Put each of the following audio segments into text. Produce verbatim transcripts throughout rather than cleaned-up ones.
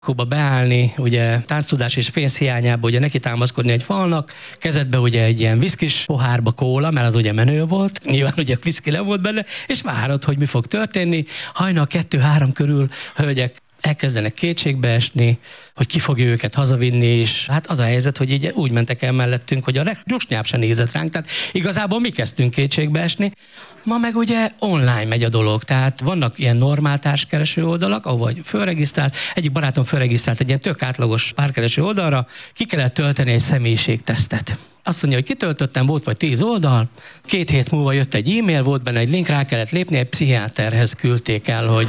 Kuba beállni, ugye tánctudás és pénz hiányába ugye neki támaszkodni egy falnak, kezedbe ugye egy ilyen viszkis pohárba kóla, mert az ugye menő volt, nyilván ugye viszki nem volt benne, és várod, hogy mi fog történni. Hajnal kettő-három körül hölgyek elkezdenek kétségbe esni, hogy ki fogja őket hazavinni, és hát az a helyzet, hogy így úgy mentek el mellettünk, hogy a rusnyáb se nézett ránk, tehát igazából mi kezdtünk kétségbe esni. Ma meg ugye online megy a dolog, tehát vannak ilyen normál társkereső oldalak, ahol fölregisztrált, egyik barátom fölregisztrált egy ilyen tök átlagos párkereső oldalra, ki kellett tölteni egy személyiségtesztet. Azt mondja, hogy kitöltöttem, volt vagy tíz oldal, két hét múlva jött egy e-mail, volt benne egy link, rá kellett lépni, egy pszichiáterhez küldték el, hogy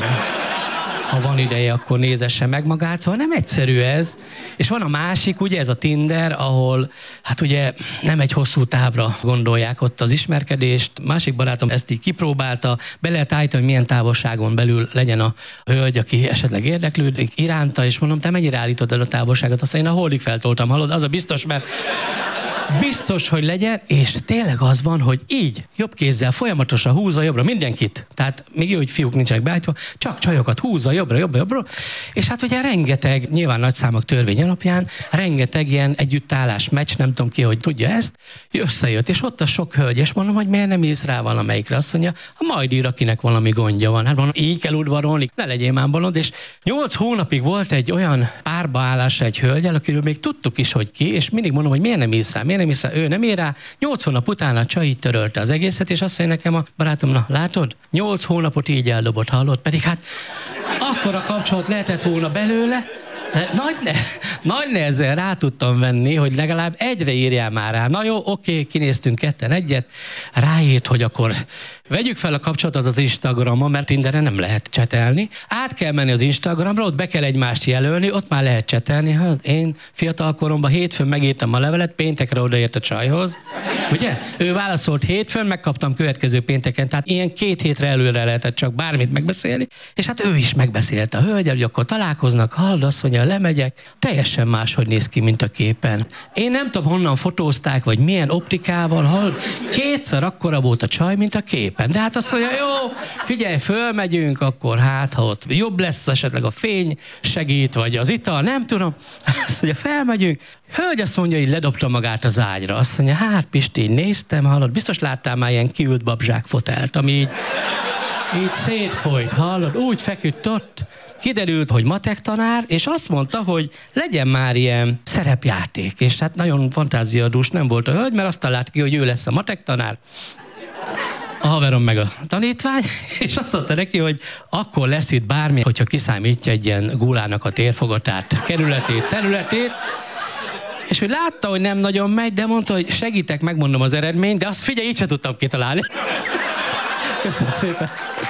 ha van ideje, akkor nézesse meg magát, szóval nem egyszerű ez. És van a másik, ugye ez a Tinder, ahol hát ugye nem egy hosszú távra gondolják ott az ismerkedést. Másik barátom ezt így kipróbálta, be lehet állítani, hogy milyen távolságon belül legyen a hölgy, aki esetleg érdeklődik iránta, és mondom, te mennyire állítod el a távolságot? Azt én a holdig feltoltam, hallod? Az a biztos, mert biztos, hogy legyen, és tényleg az van, hogy így, jobb kézzel folyamatosan húzza jobbra mindenkit. Tehát még jó, hogy fiúk nincsenek beállítva, csak csajokat húzza jobbra, jobbra, jobbra. És hát ugye rengeteg, nyilván nagyszámok törvény alapján, rengeteg ilyen együttállás meccs, nem tudom ki, hogy tudja ezt, összejött, és ott a sok hölgy, és mondom, hogy miért nem íz rá valamelyikre. Azt mondja, majd ír, akinek valami gondja van. Hát mondom, így kell udvarolni, ne legyél már bolond. És nyolc hónapig volt egy olyan párbaállás egy hölgyel, akiről még tudtuk is, hogy ki, és mindig mondom, hogy miért nem íz rá, miért nem íz rá, ő nem ír rá. Nyolc hónap után a csaj így törölte az egészet, és azt mondja nekem a barátom, na látod? Nyolc hónapot így eldobott, hallott, pedig hát akkor a kapcsolat lehetett volna belőle, Nagy, ne, nagy nehezen rá tudtam venni, hogy legalább egyre írjál már rá. Na jó, oké, kinéztünk ketten egyet, ráírt, hogy akkor vegyük fel a kapcsolatot az Instagramon, mert Tinderen nem lehet csetelni. Át kell menni az Instagramra, ott be kell egymást jelölni, ott már lehet csetelni. Hát én fiatal koromban hétfőn megírtam a levelet, péntekre odaért a csajhoz. Ugye? Ő válaszolt hétfőn, megkaptam következő pénteken, tehát ilyen két hétre előre lehetett csak bármit megbeszélni, és hát ő is megbeszélte a hölgyel, hogy akkor találkoznak, hallod, azt mondja, lemegyek, teljesen máshogy néz ki, mint a képen. Én nem tudom, honnan fotózták, vagy milyen optikával, hallod, kétszer akkora volt a csaj, mint a képen. De hát azt mondja, jó, figyelj, fölmegyünk, akkor hát, ha ott jobb lesz esetleg a fény segít, vagy az ital, nem tudom. Azt mondja, felmegyünk. Hölgy azt mondja, hogy ledobta magát az ágyra. Azt mondja, hát Pisti, néztem, hallod, biztos láttál már ilyen kiült babzsák fotelt, ami így, így szétfolyt, hallod, úgy feküdt ott. Kiderült, hogy matek tanár, és azt mondta, hogy legyen már ilyen szerepjáték. És hát nagyon fantáziadús nem volt a hölgy, mert azt talált ki, hogy ő lesz a matek tanár, a haverom meg a tanítvány, és azt mondta neki, hogy akkor lesz itt bármi, hogyha kiszámítja egy ilyen gulának a térfogatát, kerületét, területét, és hogy látta, hogy nem nagyon megy, de mondta, hogy segítek, megmondom az eredményt, de azt figyelj, így sem tudtam kitalálni. Köszönöm szépen.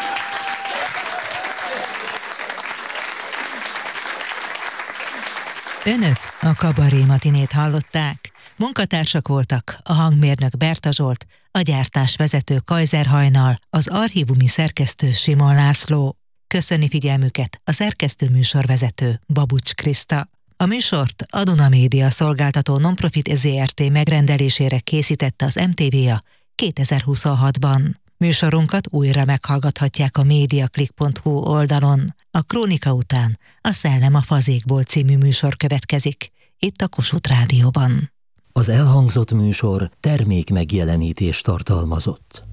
Önök a Kabaré matinét hallották. Munkatársak voltak a hangmérnök Berta Zsolt, a gyártásvezető Kajzer Hajnal, az archívumi szerkesztő Simon László. Köszöni figyelmüket a szerkesztő műsorvezető Babucs Kriszta. A műsort a Duna Média szolgáltató Nonprofit Zrt. Megrendelésére készítette az em té vé á kétezer-huszonhatban. Műsorunkat újra meghallgathatják a mediaclick pont hu oldalon. A Krónika után a Szellem a fazékból című műsor következik, itt a Kossuth Rádióban. Az elhangzott műsor termék megjelenítést tartalmazott.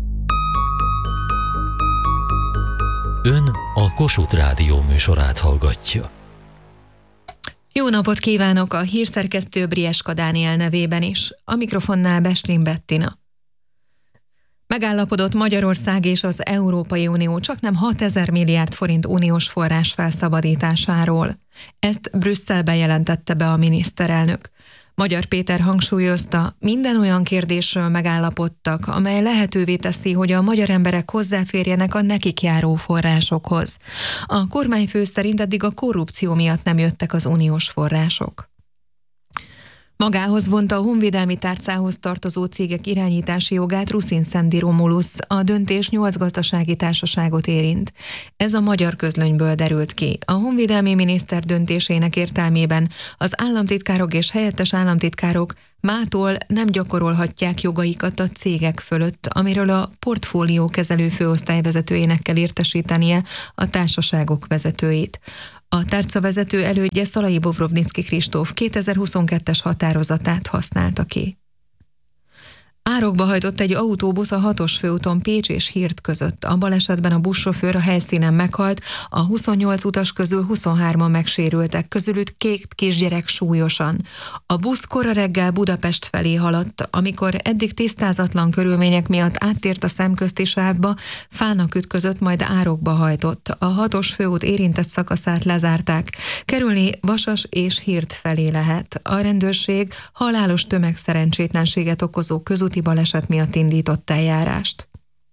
Ön a Kossuth Rádió műsorát hallgatja. Jó napot kívánok a hírszerkesztő Brieska Dániel nevében is. A mikrofonnál Bestrin Bettina. Megállapodott Magyarország és az Európai Unió csaknem hatezer milliárd forint uniós forrás felszabadításáról. Ezt Brüsszelben jelentette be a miniszterelnök. Magyar Péter hangsúlyozta, minden olyan kérdésről megállapodtak, amely lehetővé teszi, hogy a magyar emberek hozzáférjenek a nekik járó forrásokhoz. A kormányfő szerint eddig a korrupció miatt nem jöttek az uniós források. Magához vonta a honvédelmi tárcához tartozó cégek irányítási jogát Ruszin Szendi Romulusz, a döntés nyolc gazdasági társaságot érint. Ez a Magyar Közlönyből derült ki. A honvédelmi miniszter döntésének értelmében az államtitkárok és helyettes államtitkárok mától nem gyakorolhatják jogaikat a cégek fölött, amiről a portfólió kezelő főosztályvezetőjének kell értesítenie a társaságok vezetőit. A tárcavezető elődje Szalai Bobrovnicki Kristóf kétezer-huszonkettes határozatát használta ki. Árokba hajtott egy autóbusz a hatos főúton Pécs és Hird között. A balesetben a buszsofőr a helyszínen meghalt, a huszonnyolc utas közül huszonhárman megsérültek, közülük két kisgyerek súlyosan. A busz kora reggel Budapest felé haladt, amikor eddig tisztázatlan körülmények miatt áttért a szemközti sávba, fának ütközött, majd árokba hajtott. A hatos főút érintett szakaszát lezárták. Kerülni Vasas és Hird felé lehet. A rendőrség halálos tömegszerencsétlenséget okozó közúti baleset miatt indított eljárást.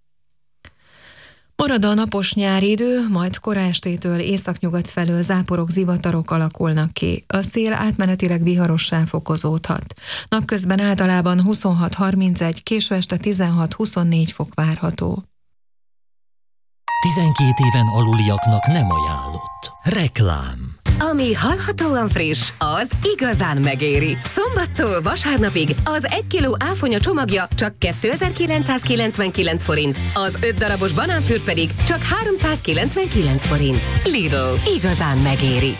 Marad a napos nyári idő, majd kora estétől északnyugat felől záporok, zivatarok alakulnak ki. A szél átmenetileg viharossá fokozódhat. Napközben általában huszonhat harmincegy, késő este tizenhat-huszonnégy fok várható. tizenkét éven aluliaknak nem ajánlott. Reklám. Ami hallhatóan friss, az igazán megéri. Szombattól vasárnapig az egy kiló áfonya csomagja csak kétezer-kilencszázkilencvenkilenc forint, az öt darabos banánfűr pedig csak háromszázkilencvenkilenc forint. Lidl, igazán megéri.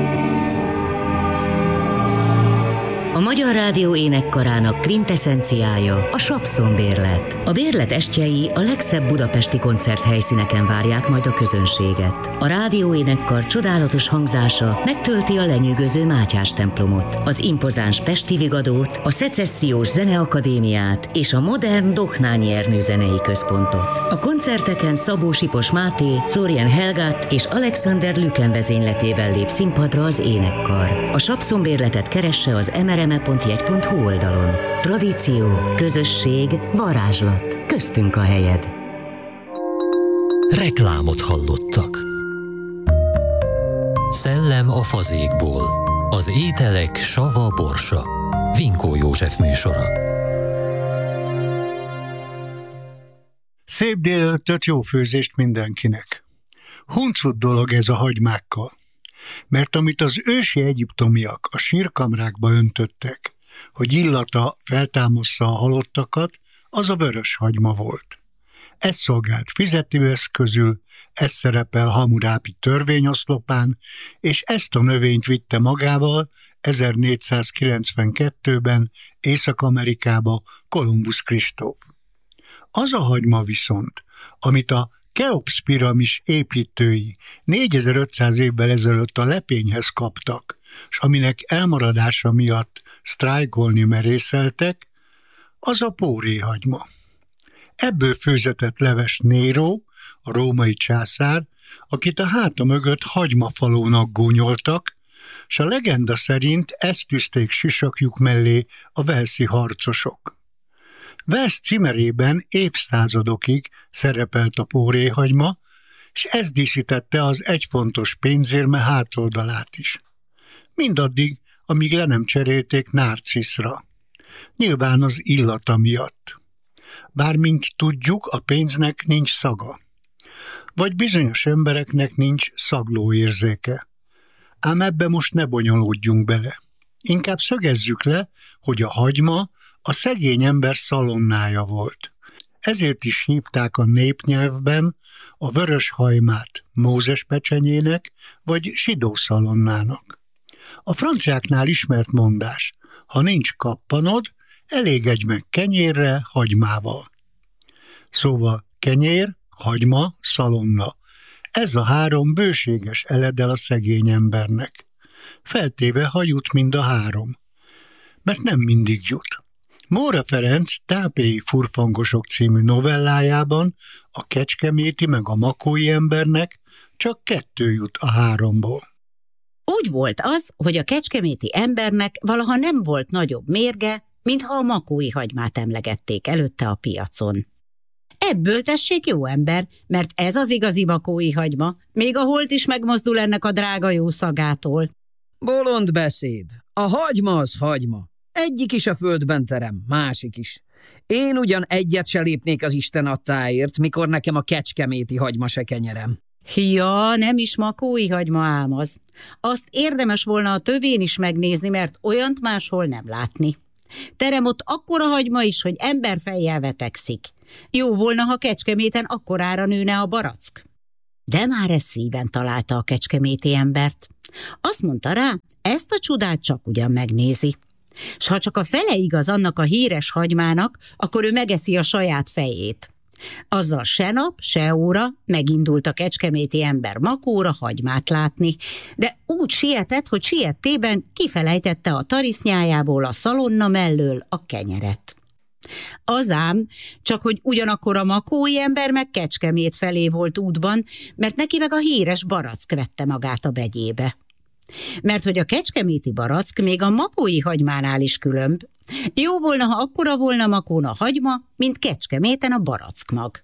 A Magyar Rádió énekkarának kvinteszenciája a Sapszon bérlet. A bérlet estjei a legszebb budapesti koncerthelyszíneken várják majd a közönséget. A rádió énekkar csodálatos hangzása megtölti a lenyűgöző Mátyás templomot, az impozáns Pesti Vigadót, a Szecessziós Zeneakadémiát és a modern Dohnányi Ernő Zenei Központot. A koncerteken Szabó Sipos Máté, Florian Helgát és Alexander Lüken vezényletével lép színpadra az énekkar. A Sapszon bérletet keresse az em er em e pont jegy pont hu oldalon. Tradíció, közösség, varázslat. Köztünk a helyed. Reklámot hallottak. Szellem a fazékból. Az ételek sava borsa. Vinkó József műsora. Szép délelőttöt, jó főzést mindenkinek. Huncut dolog ez a hagymákkal. Mert amit az ősi egyiptomiak a sírkamrákba öntöttek, hogy illata feltámassza a halottakat, az a vörös hagyma volt. Ez szolgált fizetőeszközül, ez szerepel Hammurapi törvényoszlopán, és ezt a növényt vitte magával ezernégyszázkilencvenkettőben Észak-Amerikába Kolumbusz Kristóf. Az a hagyma viszont, amit a Keops piramis építői négyezer-ötszáz évvel ezelőtt a lepényhez kaptak, s aminek elmaradása miatt sztrájkolni merészeltek, az a póréhagyma. Ebből főzetett leves Néró, a római császár, akit a háta mögött hagymafalónak gúnyoltak, s a legenda szerint ezt tűzték sisakjuk mellé a velszi harcosok. Velsz címerében évszázadokig szerepelt a póréhagyma, és ez díszítette az egyfontos pénzérme hátoldalát is. Mindaddig, amíg le nem cserélték nárciszra. Nyilván az illata miatt. Bár mint tudjuk, a pénznek nincs szaga. Vagy bizonyos embereknek nincs szaglóérzéke. Ám ebbe most ne bonyolódjunk bele. Inkább szögezzük le, hogy a hagyma a szegény ember szalonnája volt. Ezért is hívták a népnyelvben a vörös hajmát Mózes pecsenyének vagy zsidó szalonnának. A franciáknál ismert mondás, ha nincs kappanod, elégedj meg kenyérre, hagymával. Szóval kenyér, hagyma, szalonna. Ez a három bőséges eledel a szegény embernek. Feltéve, ha jut mind a három. Mert nem mindig jut. Móra Ferenc Tápélyi furfangosok című novellájában a kecskeméti meg a makói embernek csak kettő jut a háromból. Úgy volt az, hogy a kecskeméti embernek valaha nem volt nagyobb mérge, mintha a makói hagymát emlegették előtte a piacon. Ebből tessék jó ember, mert ez az igazi makói hagyma, még a holt is megmozdul ennek a drága jó szagától. Bolond beszéd. A hagyma az hagyma. Egyik is a földben terem, másik is. Én ugyan egyet se lépnék az Isten adtáért, mikor nekem a kecskeméti hagyma se kenyerem. Ja, nem is makói hagyma ám az. Azt érdemes volna a tövén is megnézni, mert olyant máshol nem látni. Terem ott akkora hagyma is, hogy emberfejjel vetekszik. Jó volna, ha Kecskeméten akkorára nőne a barack. De már ez szíven találta a kecskeméti embert. Azt mondta rá, ezt a csodát csak ugyan megnézi. S ha csak a fele igaz annak a híres hagymának, akkor ő megeszi a saját fejét. Azzal se nap, se óra megindult a kecskeméti ember Makóra hagymát látni, de úgy sietett, hogy siettében kifelejtette a tarisznyájából a szalonna mellől a kenyeret. Azám, csak hogy ugyanakkor a makói ember meg Kecskemét felé volt útban, mert neki meg a híres barack vette magát a begyébe. Mert hogy a kecskeméti barack még a makói hagymánál is különb. Jó volna, ha akkora volna Makón a hagyma, mint Kecskeméten a barackmag.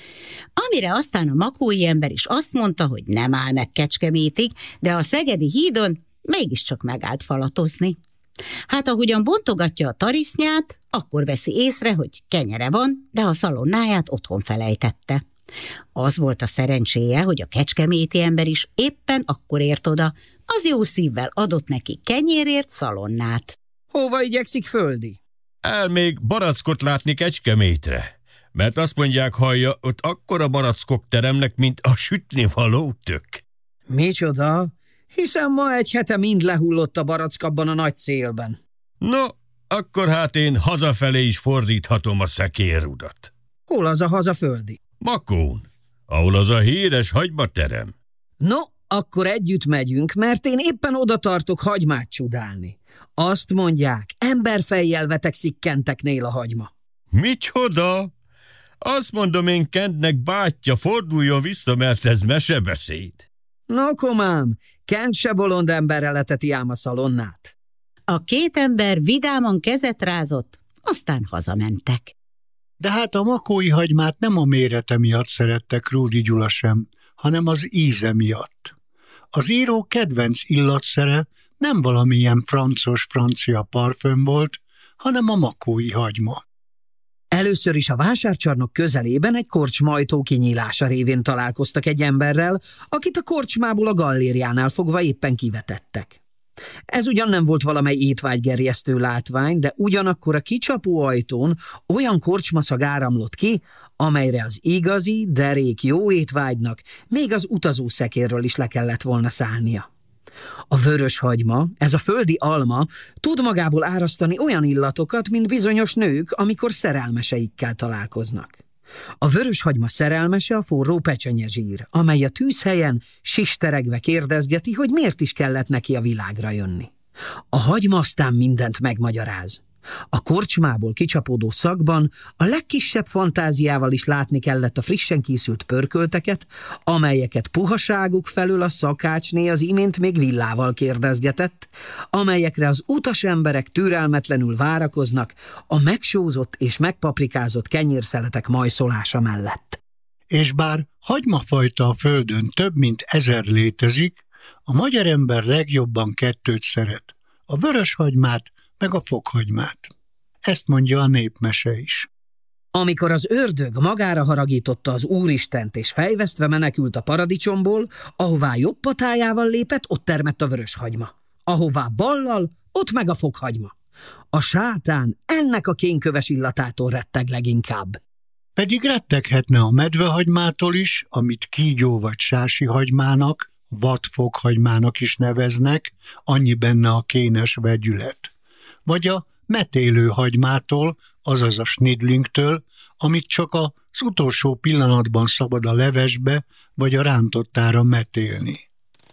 Amire aztán a makói ember is azt mondta, hogy nem áll meg Kecskemétig, de a szegedi hídon mégiscsak megállt falatozni. Hát ahogyan bontogatja a tarisznyát, akkor veszi észre, hogy kenyere van, de a szalonnáját otthon felejtette. Az volt a szerencséje, hogy a kecskeméti ember is éppen akkor ért oda, az jó szívvel adott neki kenyérért szalonnát. Hova igyekszik, Földi? El még barackot látni Kecskemétre, mert azt mondják, hallja, ott akkora barackok teremnek, mint a sütni való tök. Micsoda? Hiszen ma egy hete mind lehullott a barack abban a nagy szélben. No, akkor hát én hazafelé is fordíthatom a szekérrudat. Hol az a haza, Földi? Makón, ahol az a híres hagymaterem. No, akkor együtt megyünk, mert én éppen oda tartok hagymát csodálni. Azt mondják, emberfejjel vetekszik Kenteknél a hagyma. Micsoda? Azt mondom én Kentnek, bátyja, forduljon vissza, mert ez mesebeszéd. No, komám, Kent se bolond emberre leteti ám a szalonnát. A két ember vidáman kezet rázott, aztán hazamentek. De hát a makói hagymát nem a mérete miatt szerette Krúdy Gyula sem, hanem az íze miatt. Az író kedvenc illatszere nem valamilyen francos francia parfüm volt, hanem a makói hagyma. Először is a vásárcsarnok közelében egy korcsmajtó kinyílása révén találkoztak egy emberrel, akit a korcsmából a gallériánál fogva éppen kivetettek. Ez ugyan nem volt valamely étvágygerjesztő látvány, de ugyanakkor a kicsapó ajtón olyan korcsmaszag áramlott ki, amelyre az igazi, derék jó étvágynak még az utazószekérről is le kellett volna szállnia. A vörös hagyma, ez a földi alma, tud magából árasztani olyan illatokat, mint bizonyos nők, amikor szerelmeseikkel találkoznak. A vörös hagyma szerelmese a forró pecsenyezsír, amely a tűzhelyen sisteregve kérdezgeti, hogy miért is kellett neki a világra jönni. A hagyma aztán mindent megmagyaráz. A korcsmából kicsapódó szagban a legkisebb fantáziával is látni kellett a frissen készült pörkölteket, amelyeket puhaságuk felől a szakácsné az imént még villával kérdezgetett, amelyekre az utas emberek türelmetlenül várakoznak a megsózott és megpaprikázott kenyérszeletek majszolása mellett. És bár hagymafajta a földön több mint ezer létezik, a magyar ember legjobban kettőt szeret, a vörös hagymát meg a fokhagymát. Ezt mondja a népmese is. Amikor az ördög magára haragította az Úristent és fejvesztve menekült a paradicsomból, ahová jobb patájával lépett, ott termett a vörös hagyma. Ahová ballal, ott meg a fokhagyma. A sátán ennek a kénköves illatától retteg leginkább. Pedig retteghetne a medvehagymától is, amit kígyó vagy sási hagymának, vadfokhagymának is neveznek, annyi benne a kénes vegyület. Vagy a metélő hagymától, azaz a snidlingtől, amit csak az utolsó pillanatban szabad a levesbe vagy a rántottára metélni.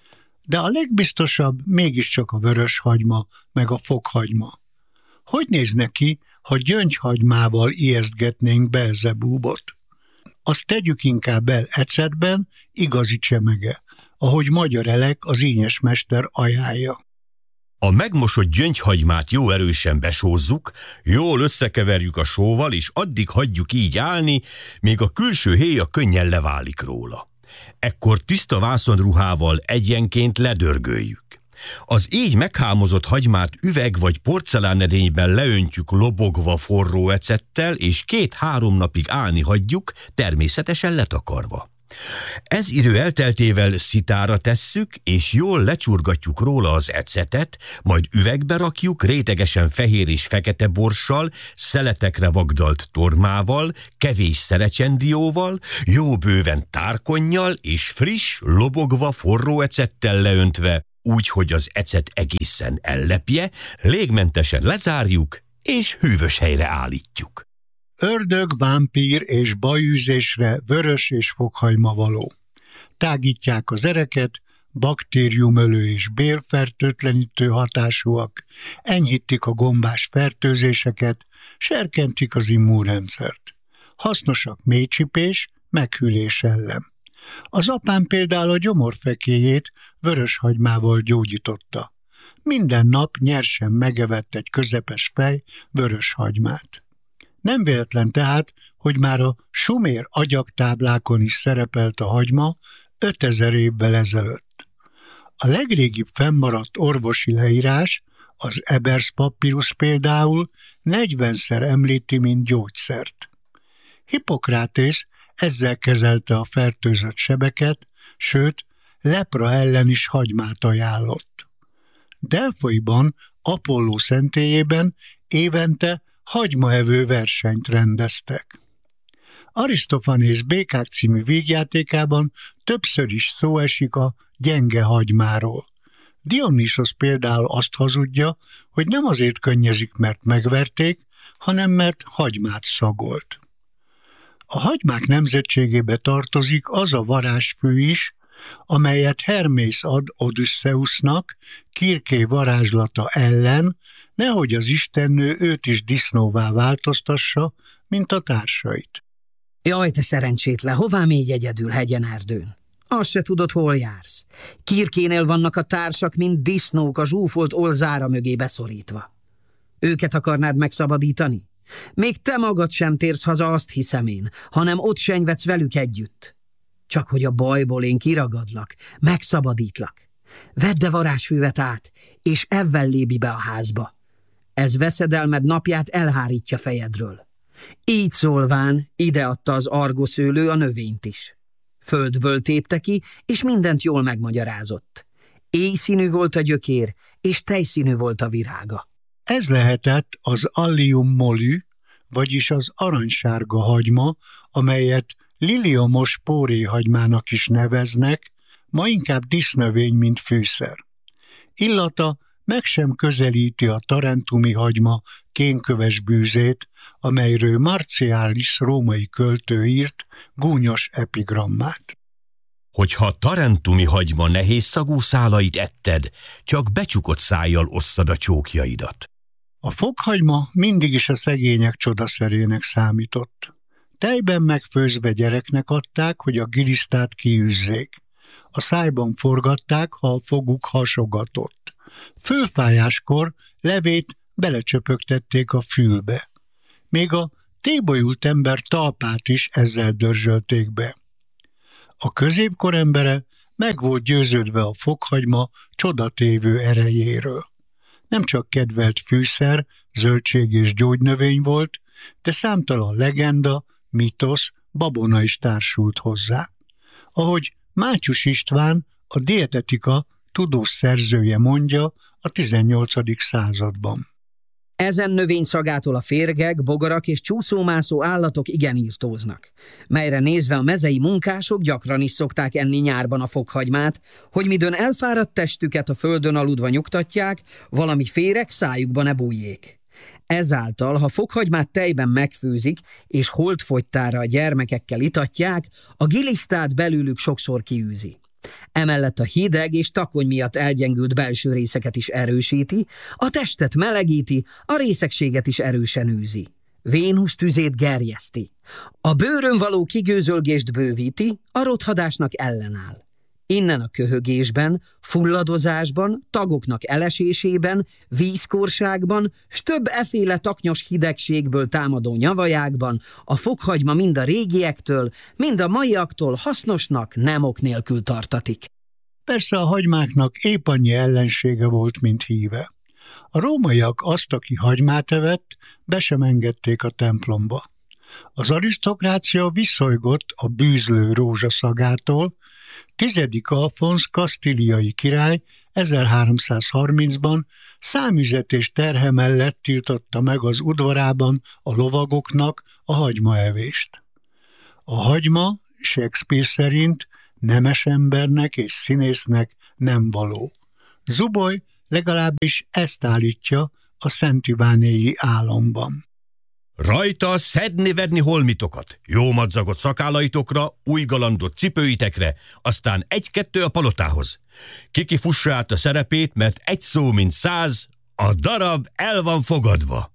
De a legbiztosabb mégiscsak a vörös hagyma meg a fokhagyma. Hogy néz neki, ha gyöngyhagymával ijesztgetnénk Beelzebúbot? Azt tegyük inkább el ecetben, igazi csemege, ahogy Magyar Elek az ínyesmester ajánlja. A megmosott gyöngyhagymát jó erősen besózzuk, jól összekeverjük a sóval, és addig hagyjuk így állni, míg a külső héja könnyen leválik róla. Ekkor tiszta vászonruhával egyenként ledörgöljük. Az így meghámozott hagymát üveg vagy porcelánedényben leöntjük lobogva forró ecettel, és két-három napig állni hagyjuk, természetesen letakarva. Ez idő elteltével szitára tesszük, és jól lecsurgatjuk róla az ecetet, majd üvegbe rakjuk rétegesen fehér és fekete borssal, szeletekre vagdalt tormával, kevés szerecsendióval, jó bőven tárkonnyal és friss, lobogva forró ecettel leöntve, úgy, hogy az ecet egészen ellepje, légmentesen lezárjuk, és hűvös helyre állítjuk. Ördög, vámpír és bajűzésre vörös és fokhagyma való. Tágítják az ereket, baktériumölő és bélfertőtlenítő hatásúak, enyhítik a gombás fertőzéseket, serkentik az immunrendszert. Hasznosak mélycsipés, meghűlés ellen. Az apám például a gyomorfekélyét vöröshagymával gyógyította. Minden nap nyersen megevett egy közepes fej vöröshagymát. Nem véletlen tehát, hogy már a sumér agyagtáblákon is szerepelt a hagyma ötezer évvel ezelőtt. A legrégibb fennmaradt orvosi leírás, az Ebers papírus például negyvenszer említi, mint gyógyszert. Hippokrátész ezzel kezelte a fertőzött sebeket, sőt, lepra ellen is hagymát ajánlott. Delfoiban, Apolló szentélyében évente hagymaevő versenyt rendeztek. Arisztofanész Békák című vígjátékában többször is szó esik a gyenge hagymáról. Dionysos például azt hazudja, hogy nem azért könnyezik, mert megverték, hanem mert hagymát szagolt. A hagymák nemzetségébe tartozik az a varázsfű is, amelyet Hermész ad Odüsszeusznak Kirké varázslata ellen, nehogy az istennő őt is disznóvá változtassa, mint a társait. Jaj, te szerencsétlen, hová mégy egyedül hegyen erdőn? Azt se tudod, hol jársz. Kirkénél vannak a társak, mint disznók a zsúfolt olzára mögé beszorítva. Őket akarnád megszabadítani? Még te magad sem térsz haza, azt hiszem én, hanem ott senyvedsz velük együtt. Csak hogy a bajból én kiragadlak, megszabadítlak. Vedd a varázsfüvet át, és evvel lébi be a házba. Ez veszedelmed napját elhárítja fejedről. Így szólván ideadta az argoszőlő a növényt is. Földből tépte ki, és mindent jól megmagyarázott. Éjszínű volt a gyökér, és tejszínű volt a virága. Ez lehetett az allium molű, vagyis az aranysárga hagyma, amelyet liliomos póréhagymának is neveznek, ma inkább dísznövény, mint fűszer. Illata meg sem közelíti a tarentumi hagyma kénköves bűzét, amelyről Marcialis római költő írt gúnyos epigrammát. Hogyha a tarentumi hagyma nehéz szagú szálait etted, csak becsukott szájjal osszad a csókjaidat. A fokhagyma mindig is a szegények csodaszerének számított. Tejben megfőzve gyereknek adták, hogy a gilisztát kiűzzék. A szájban forgatták, ha a foguk hasogatott. Fölfájáskor levét belecsöpögtették a fülbe. Még a tébolyult ember talpát is ezzel dörzsölték be. A középkor embere meg volt győződve a fokhagyma csodatévő erejéről. Nem csak kedvelt fűszer, zöldség és gyógynövény volt, de számtalan legenda, mitosz, babona is társult hozzá. Ahogy Mátyus István, a dietetika tudós szerzője mondja a tizennyolcadik században. Ezen növény szagától a férgek, bogarak és csúszómászó állatok igen írtóznak, melyre nézve a mezei munkások gyakran is szokták enni nyárban a fokhagymát, hogy midőn elfáradt testüket a földön aludva nyugtatják, valami féreg szájukba ne bújjék. Ezáltal, ha fokhagymát tejben megfőzik, és holtfogytára a gyermekekkel itatják, a gilisztát belőlük sokszor kiűzi. Emellett a hideg és takony miatt elgyengült belső részeket is erősíti, a testet melegíti, a részegséget is erősen űzi. Vénusz tüzét gerjeszti. A bőrön való kigőzölgést bővíti, a rothadásnak ellenáll. Innen a köhögésben, fulladozásban, tagoknak elesésében, vízkorságban, s több eféle taknyos hidegségből támadó nyavajákban a fokhagyma mind a régiektől, mind a maiaktól hasznosnak, nem ok nélkül tartatik. Persze a hagymáknak épp annyi ellensége volt, mint híve. A rómaiak azt, aki hagymát evett, be sem engedték a templomba. Az arisztokrácia viszolygott a bűzlő rózsaszagától. Tizedik Alfonz kasztíliai király ezerháromszázharmincban számüzet és terhe mellett tiltotta meg az udvarában a lovagoknak a hagymaevést. A hagyma Shakespeare szerint nemes embernek és színésznek nem való. Zuboly legalábbis ezt állítja a Szent Ivánéi álomban. Rajta szedni-vedni holmitokat, jó madzagot szakállaitokra, új galandot cipőitekre, aztán egy-kettő a palotához. Kiki fussa át a szerepét, mert egy szó mint száz, a darab el van fogadva.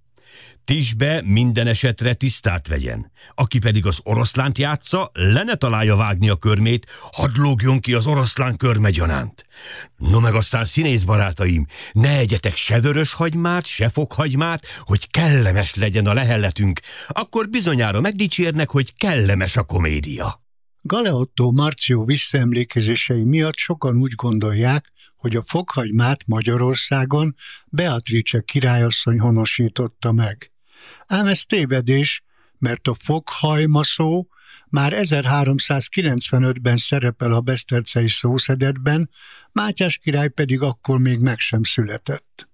Tisbe minden esetre tisztát vegyen. Aki pedig az oroszlánt játsza, le ne találja vágni a körmét, hadd lógjon ki az oroszlán körmegyanánt. No meg aztán színész barátaim, ne egyetek se vörös hagymát, se fokhagymát, hogy kellemes legyen a lehelletünk, akkor bizonyára megdicsérnek, hogy kellemes a komédia. Galeotto Marcio visszaemlékezései miatt sokan úgy gondolják, hogy a fokhagymát Magyarországon Beatrice királyasszony honosította meg. Ám ez tévedés, mert a fokhajma szó már ezerháromszázkilencvenötben szerepel a besztercei szószedetben, Mátyás király pedig akkor még meg sem született.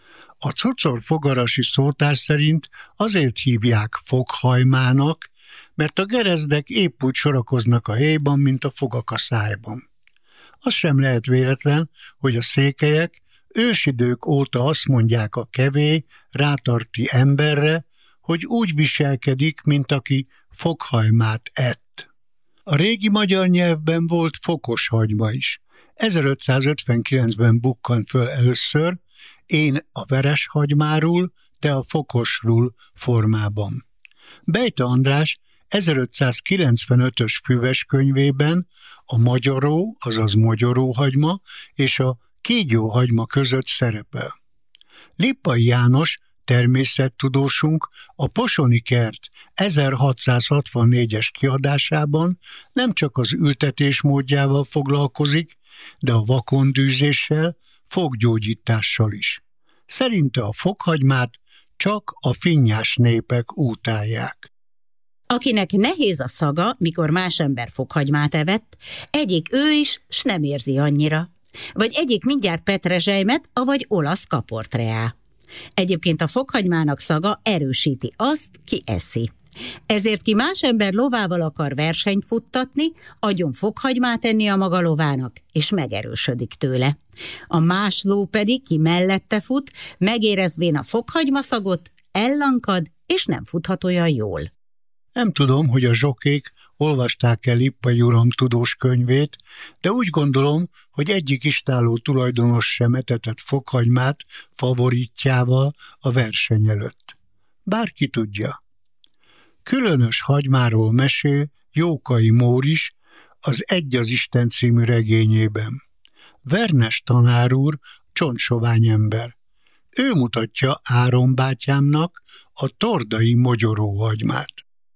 A cocor-fogarasi szótár szerint azért hívják fokhajmának, mert a gerezdek épp úgy sorakoznak a héjban, mint a fogak a szájban. Az sem lehet véletlen, hogy a székelyek ősidők óta azt mondják a kevély, rátarti emberre, hogy úgy viselkedik, mint aki fokhajmát ett. A régi magyar nyelvben volt fokos hagyma is. ezerötszázötvenkilencben bukkant föl először, én a veres hagymáról, te a fokosról formában. Bejte András ezerötszázkilencvenötös füves könyvében a magyaró, azaz magyaróhagyma és a kígyóhagyma között szerepel. Lippai János, természettudósunk a Posoni Kert ezerhatszázhatvannégyes kiadásában nem csak az ültetés módjával foglalkozik, de a vakondűzéssel, foggyógyítással is. Szerinte a fokhagymát csak a finnyás népek útálják. Akinek nehéz a szaga, mikor más ember fokhagymát evett, egyik ő is, s nem érzi annyira. Vagy egyik mindjárt petrezselymet, avagy olasz kaportreá. Egyébként a fokhagymának szaga erősíti azt, ki eszi. Ezért ki más ember lovával akar versenyt futtatni, adjon fokhagymát enni a maga lovának, és megerősödik tőle. A más ló pedig, ki mellette fut, megérezvén a fokhagymaszagot, ellankad, és nem futhat olyan jól. Nem tudom, hogy a zsokék olvasták el Lippai uram tudós könyvét, de úgy gondolom, hogy egyik istálló tulajdonos sem etetett fokhagymát favoritjával a verseny előtt. Bárki tudja. Különös hagymáról mesél Jókai Móris az Egy az Isten című regényében. Vernes tanár úr csontsovány ember. Ő mutatja Áron bátyámnak a tordai mogyoróhagymát.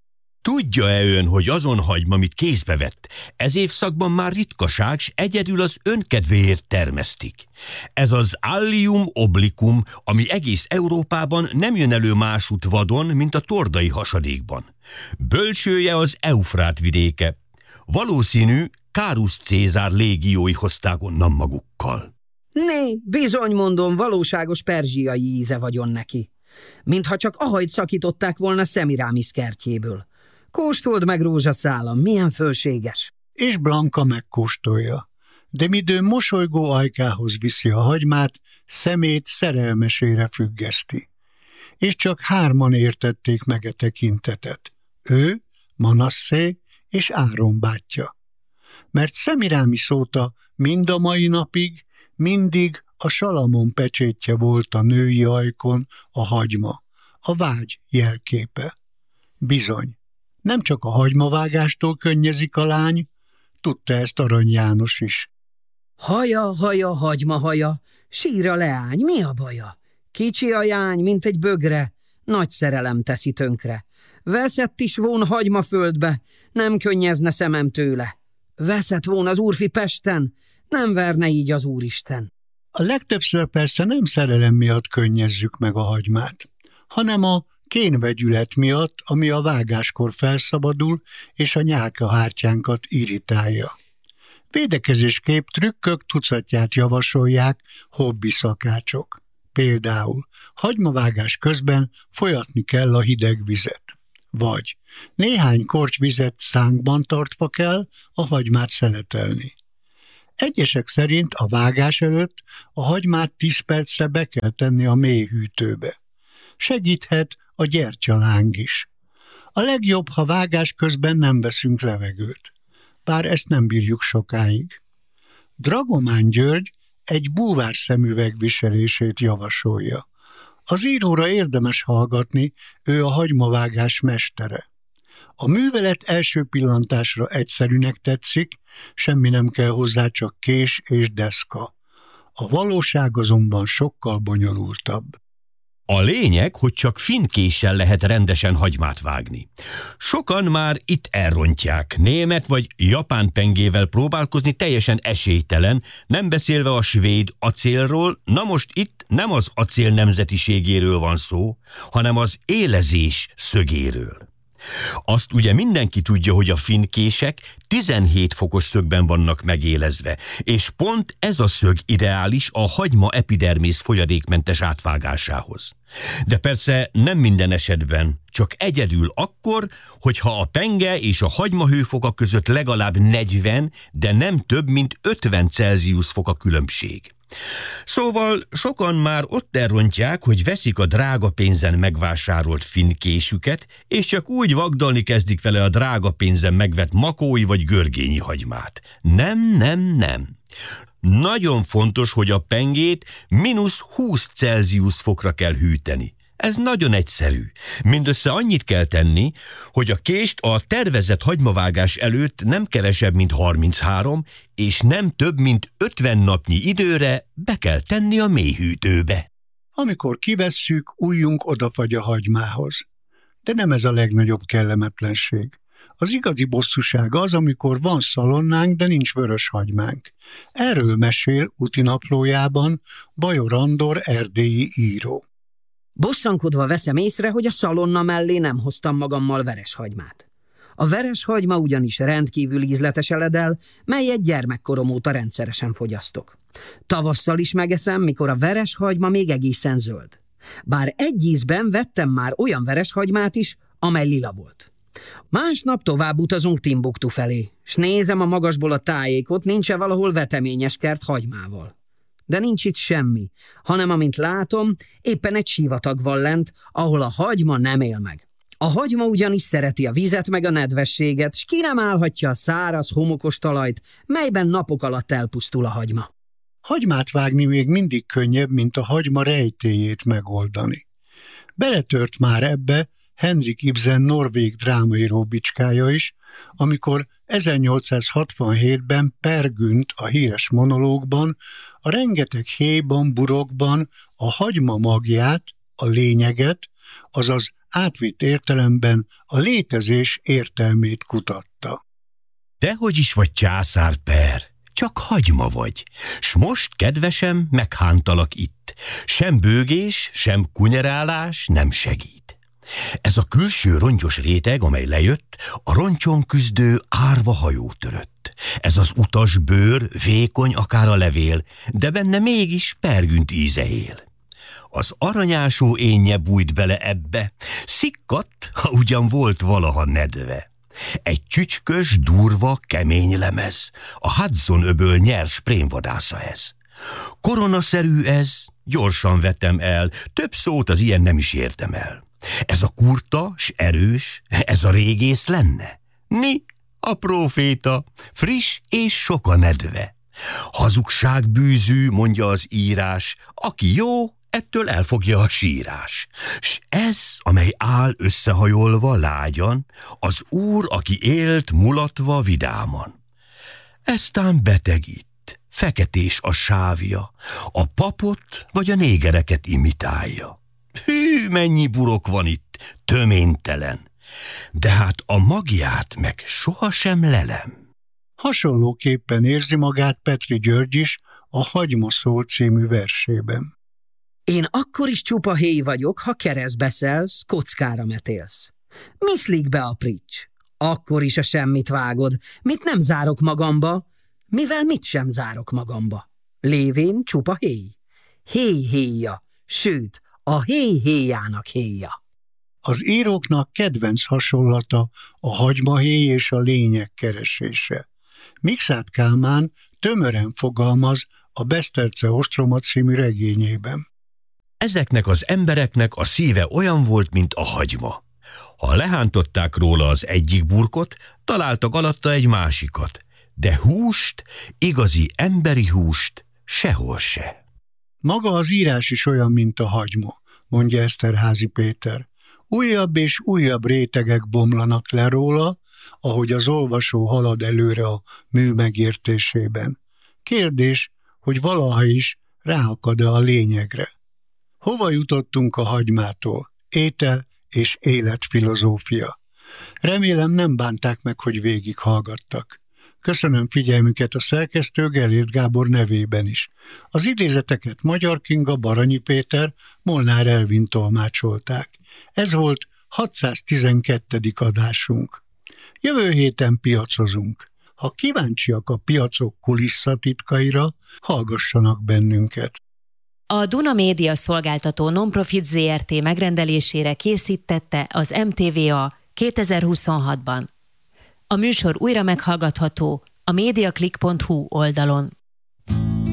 Tudja-e ön, hogy azon hagyma, amit kézbe vett, ez évszakban már ritkaság, s egyedül az önkedvéért termesztik? Ez az Allium obliquum, ami egész Európában nem jön elő másút vadon, mint a tordai hasadékban. Bölcsője az Eufrát vidéke. Valószínű, Kárusz Cézár légiói hozták onnan magukkal. Né, bizony mondom, valóságos perzsiai íze vagyon neki. Mintha csak ahajt szakították volna Szemirámisz kertjéből. Kóstold meg, rózsaszálam, milyen fölséges. És Blanka megkóstolja. De midő mosolygó ajkához viszi a hagymát, szemét szerelmesére függeszti. És csak hárman értették meg a tekintetet. Ő, Manasszé és Áron bátyja. Mert Szemirámisz óta mind a mai napig, mindig a Salamon pecsétje volt a női ajkon a hagyma, a vágy jelképe. Bizony, nem csak a hagymavágástól könnyezik a lány, tudta ezt Arany János is. Haja, haja, hagyma haja, sír a leány, mi a baja? Kicsi a jány, mint egy bögre, nagy szerelem teszi tönkre. Veszett is von hagyma földbe, nem könnyezne szemem tőle. Veszett von az úrfi Pesten, nem verne így az Úristen. A legtöbbször persze nem szerelem miatt könnyezzük meg a hagymát, hanem a kénvegyület miatt, ami a vágáskor felszabadul, és a nyálkahártyánkat irritálja. Védekezésképp trükkök tucatját javasolják hobbi szakácsok. Például hagymavágás közben folyatni kell a hideg vizet. Vagy néhány korty vizet szánkban tartva kell a hagymát szeletelni. Egyesek szerint a vágás előtt a hagymát tíz percre be kell tenni a mélyhűtőbe. Segíthet a gyertyaláng is. A legjobb, ha vágás közben nem veszünk levegőt. Bár ezt nem bírjuk sokáig. Dragomán György egy búvár szemüveg viselését javasolja. Az íróra érdemes hallgatni, ő a hagymavágás mestere. A művelet első pillantásra egyszerűnek tetszik, semmi nem kell hozzá, csak kés és deszka. A valóság azonban sokkal bonyolultabb. A lényeg, hogy csak finnkéssel lehet rendesen hagymát vágni. Sokan már itt elrontják. Német vagy japán pengével próbálkozni teljesen esélytelen, nem beszélve a svéd acélról. Na most itt nem az acél nemzetiségéről van szó, hanem az élezés szögéről. Azt ugye mindenki tudja, hogy a finnkések tizenhét fokos szögben vannak megélezve, és pont ez a szög ideális a hagyma epidermész folyadékmentes átvágásához. De persze nem minden esetben, csak egyedül akkor, hogyha a penge és a hagyma hőfoka között legalább negyven, de nem több, mint ötven Celsius fok a különbség. Szóval sokan már ott elrontják, hogy veszik a drága pénzen megvásárolt finnkésüket, és csak úgy vagdalni kezdik vele a drága pénzen megvett makói vagy görgényi hagymát. Nem, nem, nem. Nagyon fontos, hogy a pengét mínusz húsz Celsius fokra kell hűteni. Ez nagyon egyszerű. Mindössze annyit kell tenni, hogy a kést a tervezett hagymavágás előtt nem kevesebb, mint harminchárom, és nem több, mint ötven napnyi időre be kell tenni a mélyhűtőbe. Amikor kivesszük, ujjunk odafagy a hagymához. De nem ez a legnagyobb kellemetlenség. Az igazi bosszúság az, amikor van szalonnánk, de nincs vörös hagymánk. Erről mesél útinaplójában Bajor Andor erdélyi író. Bosszankodva veszem észre, hogy a szalonna mellé nem hoztam magammal vereshagymát. A vereshagyma ugyanis rendkívül ízletes eledel, melyet gyermekkorom óta rendszeresen fogyasztok. Tavasszal is megeszem, mikor a vereshagyma még egészen zöld. Bár egy ízben vettem már olyan vereshagymát is, amely lila volt. Másnap tovább utazunk Timbuktu felé, s nézem a magasból a tájékot, nincs-e valahol veteményes kert hagymával. De nincs itt semmi, hanem amint látom, éppen egy sivatag van lent, ahol a hagyma nem él meg. A hagyma ugyanis szereti a vizet meg a nedvességet, s ki nem állhatja a száraz, homokos talajt, melyben napok alatt elpusztul a hagyma. Hagymát vágni még mindig könnyebb, mint a hagyma rejtélyét megoldani. Beletört már ebbe Henrik Ibsen norvég drámaíró bicskája is, amikor ezernyolcszázhatvanhétben Per Gynt a híres monológban a rengeteg héjban, burokban a hagyma magját, a lényeget, azaz átvitt értelemben a létezés értelmét kutatta. Dehogy is vagy császár, Per, csak hagyma vagy, s most, kedvesem, meghántalak itt. Sem bőgés, sem kunyerálás nem segít. Ez a külső rongyos réteg, amely lejött, a roncson küzdő árva hajó törött. Ez az utas bőr, vékony akár a levél, de benne mégis Per Gynt íze él. Az aranyásó énje bújt bele ebbe, szikkadt, ha ugyan volt valaha nedve. Egy csücskös, durva, kemény lemez, a Hudson öböl nyers prémvadásza ez. Koronaszerű ez, gyorsan vetem el, több szót az ilyen nem is érdemel. Ez a kurta, s erős, ez a régész lenne? Mi? A próféta, friss és sok a nedve. Hazugságbűzű, mondja az írás, aki jó, ettől elfogja a sírás. S ez, amely áll összehajolva lágyan, az úr, aki élt mulatva vidáman. Eztán beteg itt, feketés a sávja, a papot vagy a négereket imitálja. Hű, mennyi burok van itt, töménytelen, de hát a magját meg sohasem lelem. Hasonlóképpen érzi magát Petri György is a Hagyma szól című versében. Én akkor is csupa héj vagyok, ha keresztbe szelsz, kockára metélsz. Miszlik be a prics, akkor is a semmit vágod, mit nem zárok magamba, mivel mit sem zárok magamba. Lévén csupa héj, héj héja, sőt, a héj héjának héja. Az íróknak kedvenc hasonlata a hagymahéj és a lények keresése. Mikszáth Kálmán tömören fogalmaz a Beszterce ostroma című regényében. Ezeknek az embereknek a szíve olyan volt, mint a hagyma. Ha lehántották róla az egyik burkot, találtak alatta egy másikat, de húst, igazi emberi húst sehol se. Maga az írás is olyan, mint a hagyma, mondja Eszterházy Péter. Újabb és újabb rétegek bomlanak le róla, ahogy az olvasó halad előre a mű megértésében. Kérdés, hogy valaha is ráakad-e a lényegre. Hova jutottunk a hagymától? Étel és életfilozófia. Remélem nem bánták meg, hogy végighallgattak. Köszönöm figyelmüket a szerkesztő Gellért Gábor nevében is. Az idézeteket Magyar Kinga, Baranyi Péter, Molnár Elvin tolmácsolták. Ez volt hatszáztizenkettedik adásunk. Jövő héten piacozunk. Ha kíváncsiak a piacok kulisszatitkaira, hallgassanak bennünket. A Duna Média Szolgáltató Nonprofit zé er té megrendelésére készítette az em té vé á kétezer-huszonhatban. A műsor újra meghallgatható a mediaclick pont hu oldalon.